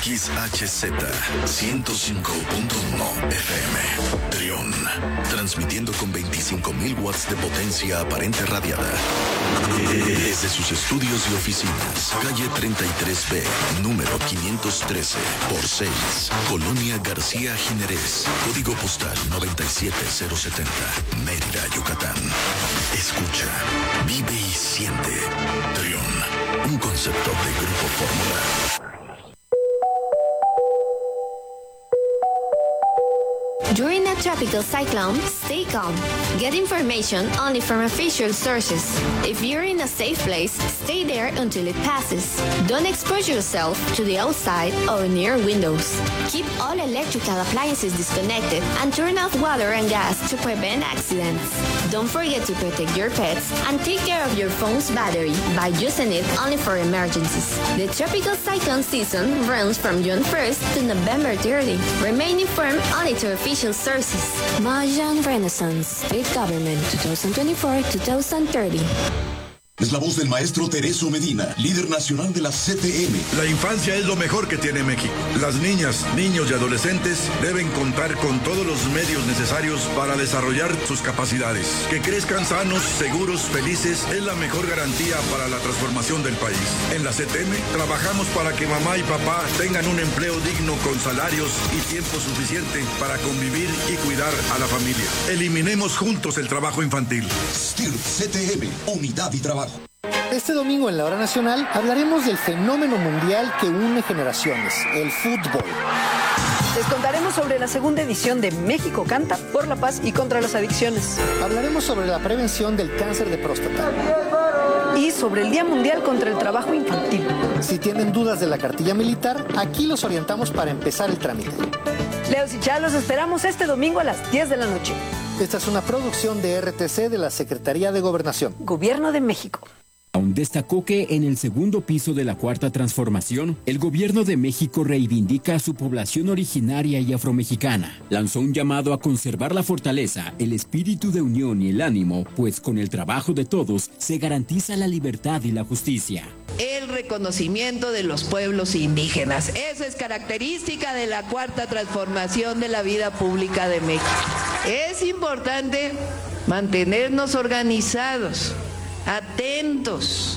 XHZ 105.1 FM. Trión, transmitiendo con 25.000 watts de potencia aparente radiada. Desde sus estudios y oficinas, calle 33B, número 513, por 6, Colonia García Jiménez, código postal 97070, Mérida, Yucatán. Escucha, vive y siente. Trión, un concepto de Grupo Fórmula. During a tropical cyclone, stay calm. Get information only from official sources. If you're in a safe place, stay there until it passes. Don't expose yourself to the outside or near windows. Keep all electrical appliances disconnected and turn off water and gas to prevent accidents. Don't forget to protect your pets and take care of your phone's battery by using it only for emergencies. The tropical cyclone season runs from June 1st to November 30. Remain informed only to official sources. Mahjong Renaissance, State Government, 2024-2030. Es la voz del maestro Tereso Medina, líder nacional de la CTM. La infancia es lo mejor que tiene México. Las niñas, niños y adolescentes deben contar con todos los medios necesarios para desarrollar sus capacidades. Que crezcan sanos, seguros, felices es la mejor garantía para la transformación del país. En la CTM trabajamos para que mamá y papá tengan un empleo digno con salarios y tiempo suficiente para convivir y cuidar a la familia. Eliminemos juntos el trabajo infantil. STIRT CTM, unidad y trabajo. Este domingo en la Hora Nacional hablaremos del fenómeno mundial que une generaciones, el fútbol. Les contaremos sobre la segunda edición de México Canta por la paz y contra las adicciones. Hablaremos sobre la prevención del cáncer de próstata. Y sobre el Día Mundial contra el Trabajo Infantil. Si tienen dudas de la cartilla militar, aquí los orientamos para empezar el trámite. Leos y Chá, los esperamos este domingo a las 10 de la noche. Esta es una producción de RTC de la Secretaría de Gobernación. Gobierno de México. Aún destacó que en el segundo piso de la Cuarta Transformación, el Gobierno de México reivindica a su población originaria y afromexicana. Lanzó un llamado a conservar la fortaleza, el espíritu de unión y el ánimo, pues con el trabajo de todos se garantiza la libertad y la justicia. El reconocimiento de los pueblos indígenas. Eso es característica de la Cuarta Transformación de la vida pública de México. Es importante mantenernos organizados, atentos,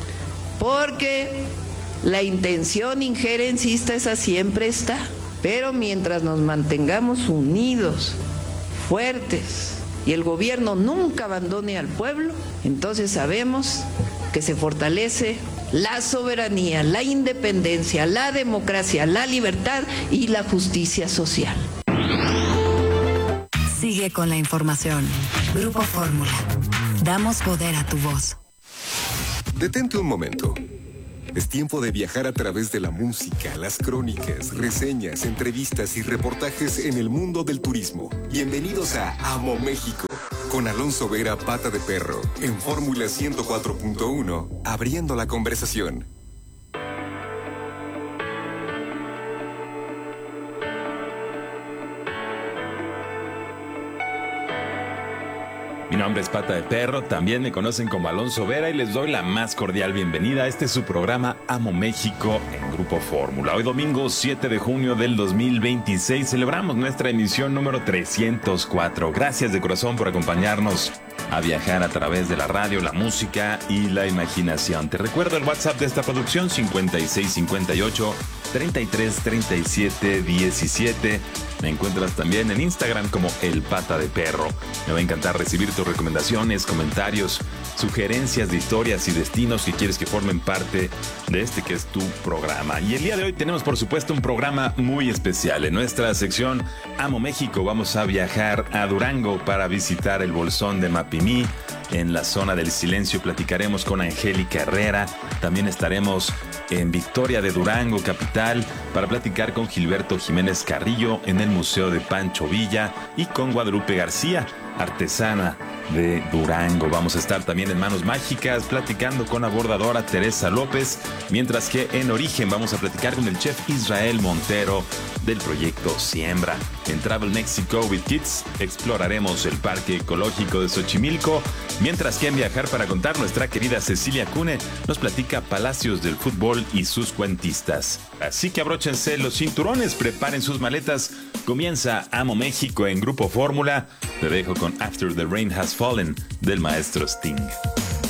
porque la intención injerencista esa siempre está, pero mientras nos mantengamos unidos, fuertes, y el gobierno nunca abandone al pueblo, entonces sabemos que se fortalece la soberanía, la independencia, la democracia, la libertad y la justicia social. Sigue con la información. Grupo Fórmula. Damos poder a tu voz. Detente un momento. Es tiempo de viajar a través de la música, las crónicas, reseñas, entrevistas y reportajes en el mundo del turismo. Bienvenidos a Amo México, con Alonso Vera Pata de Perro, en Fórmula 104.1, abriendo la conversación. Mi nombre es Pata de Perro, también me conocen como Alonso Vera y les doy la más cordial bienvenida. Este es su programa Amo México en Grupo Fórmula. Hoy domingo 7 de junio del 2026 celebramos nuestra emisión número 304. Gracias de corazón por acompañarnos a viajar a través de la radio, la música y la imaginación. Te recuerdo el WhatsApp de esta producción 5658 33 37 17. Me encuentras también en Instagram como El Pata de Perro. Me va a encantar recibir tus recomendaciones, comentarios, sugerencias de historias y destinos que quieres que formen parte de este que es tu programa. Y el día de hoy tenemos por supuesto un programa muy especial. En nuestra sección Amo México vamos a viajar a Durango para visitar el Bolsón de Mapimí. En la zona del silencio platicaremos con Angélica Herrera. También estaremos en Victoria de Durango, capital, para platicar con Gilberto Jiménez Carrillo en el Museo de Pancho Villa y con Guadalupe García. artesana de Durango. Vamos a estar también en Manos Mágicas platicando con la bordadora Teresa López, mientras que en Origen vamos a platicar con el chef Israel Montero del proyecto Siembra. En Travel Mexico with Kids exploraremos el Parque Ecológico de Xochimilco, mientras que en Viajar para Contar nuestra querida Cecilia Cune nos platica Palacios del Fútbol y sus cuentistas. Así que abróchense los cinturones, preparen sus maletas. Comienza Amo México en Grupo Fórmula. Te dejo con After the Rain Has Fallen del maestro Sting.